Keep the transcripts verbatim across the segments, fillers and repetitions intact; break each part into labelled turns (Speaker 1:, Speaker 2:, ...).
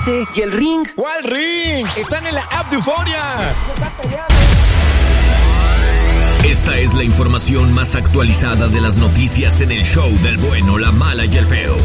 Speaker 1: Cállate. ¿Y el ring?
Speaker 2: ¿Cuál ring? Están en la app de Euforia.
Speaker 3: Esta es la información más actualizada de las noticias en el show del bueno, la mala y el feo.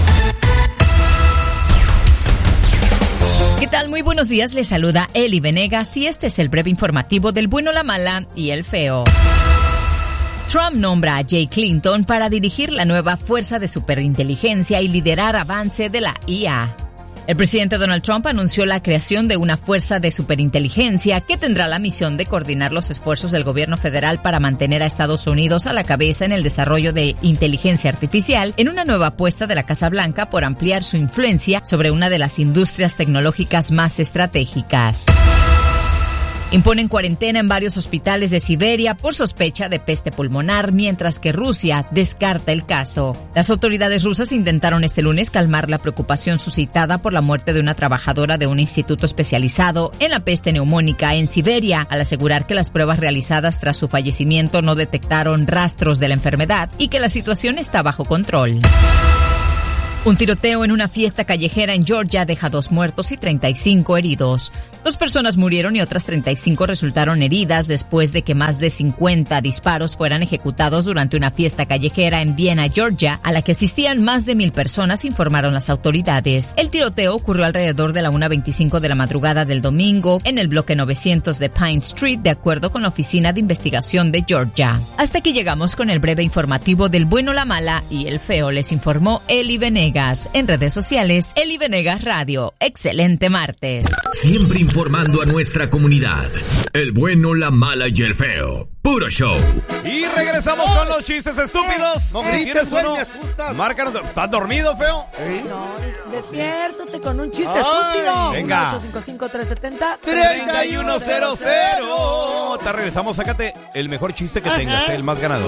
Speaker 4: ¿Qué tal? Muy buenos días, les saluda Eli Venegas y este es el breve informativo del bueno, la mala y el feo. Trump nombra a Jay Clinton para dirigir la nueva Fuerza de Superinteligencia y liderar avance de la I A. El presidente Donald Trump anunció la creación de una fuerza de superinteligencia que tendrá la misión de coordinar los esfuerzos del gobierno federal para mantener a Estados Unidos a la cabeza en el desarrollo de inteligencia artificial, en una nueva apuesta de la Casa Blanca por ampliar su influencia sobre una de las industrias tecnológicas más estratégicas. Imponen cuarentena en varios hospitales de Siberia por sospecha de peste pulmonar, mientras que Rusia descarta el caso. Las autoridades rusas intentaron este lunes calmar la preocupación suscitada por la muerte de una trabajadora de un instituto especializado en la peste neumónica en Siberia, al asegurar que las pruebas realizadas tras su fallecimiento no detectaron rastros de la enfermedad y que la situación está bajo control. Un tiroteo en una fiesta callejera en Georgia deja dos muertos y treinta y cinco heridos. Dos personas murieron y otras treinta y cinco resultaron heridas después de que más de cincuenta disparos fueran ejecutados durante una fiesta callejera en Vienna, Georgia, a la que asistían más de mil personas, informaron las autoridades. El tiroteo ocurrió alrededor de la una veinticinco de la madrugada del domingo en el bloque novecientos de Pine Street, de acuerdo con la Oficina de Investigación de Georgia. Hasta aquí llegamos con el breve informativo del bueno, la mala y el feo. Les informó Eli Venegas. En redes sociales, Eli Venegas Radio. Excelente martes.
Speaker 3: Siempre informando a nuestra comunidad. El bueno, la mala y el feo. Puro show.
Speaker 2: Y regresamos con los chistes estúpidos.
Speaker 5: No
Speaker 2: Si
Speaker 5: grites,
Speaker 2: tienes
Speaker 5: güey,
Speaker 2: uno,
Speaker 5: me asustas.
Speaker 2: márcanos. ¿Estás dormido, feo?
Speaker 5: ¿Eh?
Speaker 6: No, despiértate con un chiste
Speaker 5: Ay,
Speaker 6: estúpido.
Speaker 2: venga.
Speaker 6: ocho cinco cinco, tres siete cero,
Speaker 2: treinta y uno cero cero. Te regresamos, sácate el mejor chiste que tengas, el más ganador.